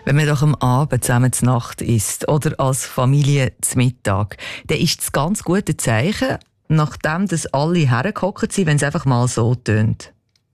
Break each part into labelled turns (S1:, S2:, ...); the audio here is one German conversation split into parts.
S1: Wenn man doch am Abend zusammen zur Nacht isst oder als Familie zum Mittag, dann ist das ganz gute Zeichen, nachdem dass alle hergehockt sind, wenn es einfach mal so tönt.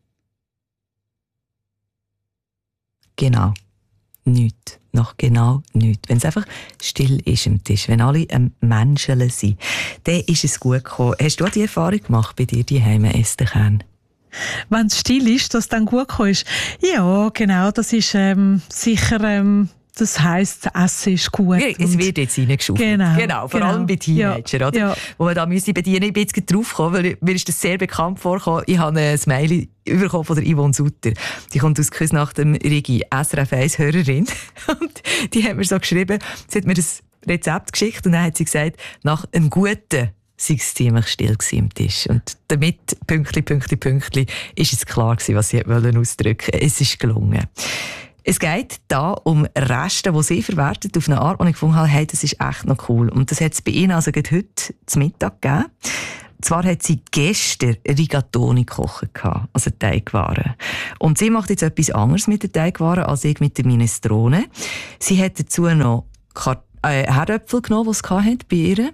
S1: Genau. Nichts. Noch genau nichts. Wenn es einfach still ist am Tisch, wenn alle Menschen sind, dann ist es gut gekommen. Hast du auch die Erfahrung gemacht bei dir daheim, Esther Kern?
S2: Wenn es still ist, dass es dann gut gekommen ist? Ja, genau. Das ist sicher... Das heisst, das Essen ist gut.
S1: Ja, es wird jetzt reingeschaufelt. Genau, vor allem bei Teenagern. Ja, oder? Ja. Wo man da müsste bedienen. Ich bin jetzt drauf gekommen, weil mir ist das sehr bekannt vorgekommen. Ich habe ein Smiley bekommen von der Yvonne Sutter. Die kommt aus Küsnacht dem Rigi, SRF 1 Hörerin. Und die hat mir so geschrieben, sie hat mir das Rezept geschickt und dann hat sie gesagt, nach einem guten sei es ziemlich still am Tisch. Und damit, Pünktli, ist es klar gewesen, was sie ausdrücken wollte. Es ist gelungen. Es geht da um Reste, die sie verwertet auf eine Art, und ich gefunden habe, hey, das ist echt noch cool. Und das hat es bei ihnen also heute zum Mittag gegeben. Zwar hat sie gestern Rigatoni gekocht, also Teigwaren. Und sie macht jetzt etwas anderes mit den Teigwaren als ich mit der Minestrone. Sie hat dazu noch Herdöpfel genommen, die sie hatte bei ihr,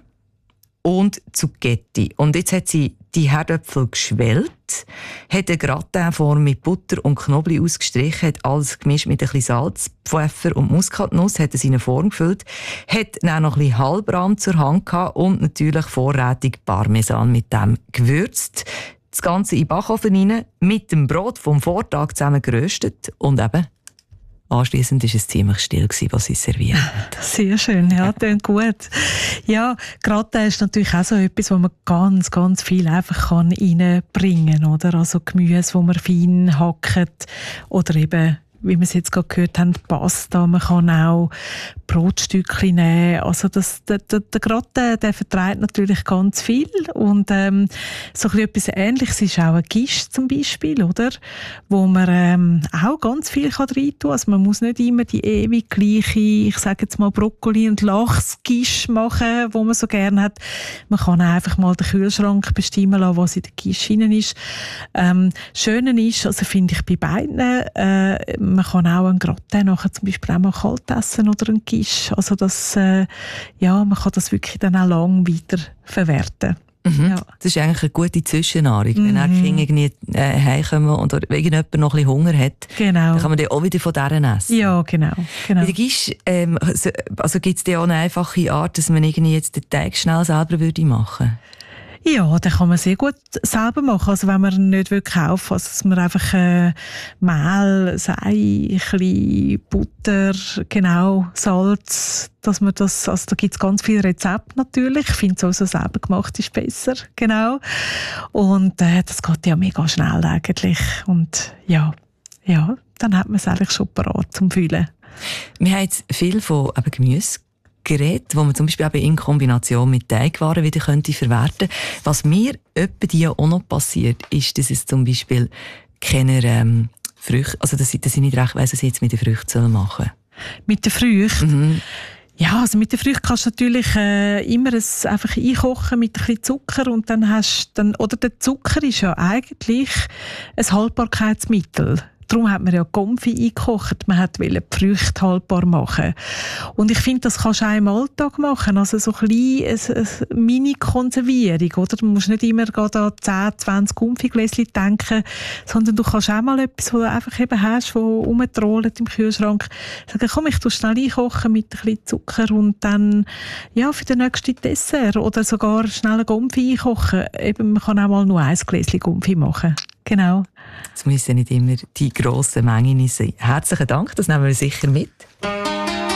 S1: und Zucchetti. Und jetzt hat sie die Herdöpfel geschwellt, hat eine Gratinform mit Butter und Knoblauch ausgestrichen, hat alles gemischt mit ein bisschen Salz, Pfeffer und Muskatnuss, hat es in eine Form gefüllt, hat dann noch ein bisschen Halbrahm zur Hand gehabt und natürlich vorrätig Parmesan mit dem gewürzt. Das Ganze in den Backofen rein, mit dem Brot vom Vortag zusammen geröstet und eben anschliessend war es ziemlich still, was sie serviert hat.
S2: Sehr schön, ja, klingt gut. Ja, Gratin ist natürlich auch so etwas, wo man ganz, ganz viel einfach reinbringen kann, oder? Also Gemüse, wo man fein hackt, oder eben, wie wir es jetzt gerade gehört haben, Pasta. Man kann auch Brotstückchen nehmen. Also der Gratin, der verträgt natürlich ganz viel. Und so etwas Ähnliches ist auch ein Quiche zum Beispiel, oder? Wo man auch ganz viel rein tun kann. Also man muss nicht immer die ewig gleiche, ich sage jetzt mal Brokkoli- und Lachs-Quiche machen, wo man so gerne hat. Man kann auch einfach mal den Kühlschrank bestimmen lassen, was in der Quiche drin ist. Schöne ist, also finde ich bei beiden, man kann auch einen Gratin nachher zum Beispiel auch mal kalt essen oder einen Quiche. Also das, man kann das wirklich dann auch lang weiter verwerten.
S1: Mhm. Ja. Das ist eigentlich eine gute Zwischennahrung. Wenn auch die Kinder irgendwie heimkommen oder irgendjemand noch ein bisschen Hunger hat, dann kann man dann auch wieder von deren essen.
S2: Ja, genau.
S1: Bei der Quiche, also gibt es da auch eine einfache Art, dass man irgendwie jetzt den Teig schnell selber machen würde?
S2: Ja, den kann man sehr gut selber machen. Also wenn man ihn nicht kaufen will, also dass man einfach Mehl, Sei, ein bisschen Butter, genau, Salz, dass man das, also da gibt es ganz viele Rezepte natürlich. Ich finde es auch so selber gemacht ist besser, genau. Und das geht ja mega schnell eigentlich. Und ja, dann hat man es eigentlich schon parat zum Füllen.
S1: Wir haben jetzt viel von Gemüse geredet, wo man zum Beispiel in Kombination mit Teigwaren wieder könnte verwerten. Was mir die auch noch passiert, ist, dass es zum Beispiel keine Früchte, also dass ich nicht recht weiss, was ich jetzt mit den Früchten machen soll.
S2: Mit den Früchten? Ja, also mit den Früchten kannst du natürlich immer es einfach einkochen mit ein bisschen Zucker und dann hast du oder der Zucker ist ja eigentlich ein Haltbarkeitsmittel. Darum hat man ja Konfi eingekocht. Man wollte die Früchte haltbar machen. Und ich finde, das kannst du auch im Alltag machen. Also so ein bisschen eine Mini-Konservierung, oder? Du musst nicht immer an 10, 20 Konfigläschen denken, sondern du kannst auch mal etwas, was du einfach eben hast, das rumtrollt im Kühlschrank, sagen, komm, ich tue schnell einkochen mit ein bisschen Zucker und dann, ja, für den nächsten Dessert oder sogar schnell eine Konfi einkochen. Eben, man kann auch mal nur ein Gläschen Konfi machen. Genau.
S1: Es müssen nicht immer die grossen Mengen sein. Herzlichen Dank, das nehmen wir sicher mit.